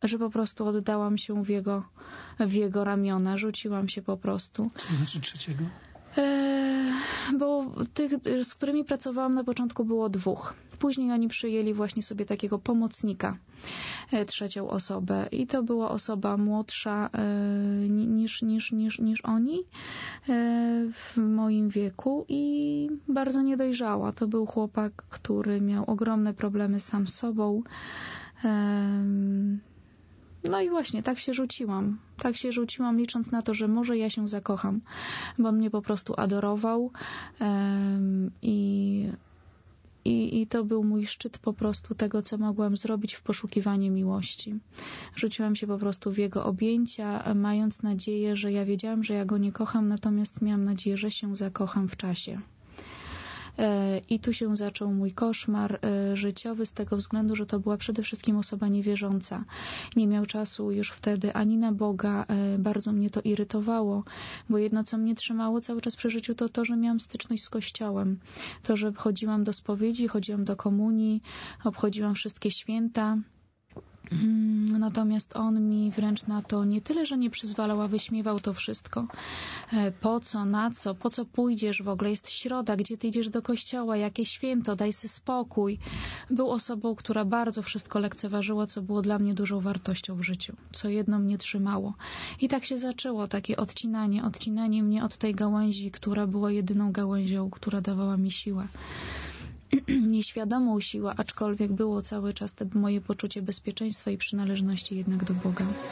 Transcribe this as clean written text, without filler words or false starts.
że po prostu oddałam się w jego ramiona, rzuciłam się po prostu. Co to znaczy trzeciego? Bo tych, z którymi pracowałam na początku, było 2. Później oni przyjęli właśnie sobie takiego pomocnika, trzecią osobę. I to była osoba młodsza niż oni w moim wieku i bardzo niedojrzała. To był chłopak, który miał ogromne problemy sam z sobą. No i właśnie tak się rzuciłam. Tak się rzuciłam, licząc na to, że może ja się zakocham, bo on mnie po prostu adorował i to był mój szczyt po prostu tego, co mogłam zrobić w poszukiwaniu miłości. Rzuciłam się po prostu w jego objęcia, mając nadzieję, że ja wiedziałam, że ja go nie kocham, natomiast miałam nadzieję, że się zakocham w czasie. I tu się zaczął mój koszmar życiowy z tego względu, że to była przede wszystkim osoba niewierząca. Nie miał czasu już wtedy ani na Boga. Bardzo mnie to irytowało, bo jedno, co mnie trzymało cały czas przy życiu, to to, że miałam styczność z Kościołem. To, że chodziłam do spowiedzi, chodziłam do komunii, obchodziłam wszystkie święta. Natomiast on mi wręcz na to nie tyle, że nie przyzwalał, a wyśmiewał to wszystko. Po co, na co, po co pójdziesz w ogóle? Jest środa, gdzie ty idziesz do kościoła, jakie święto, daj sobie spokój. Był osobą, która bardzo wszystko lekceważyła, co było dla mnie dużą wartością w życiu, co jedno mnie trzymało. I tak się zaczęło takie odcinanie mnie od tej gałęzi, która była jedyną gałęzią, która dawała mi siłę. Nieświadomą siłę, aczkolwiek było cały czas to moje poczucie bezpieczeństwa i przynależności jednak do Boga.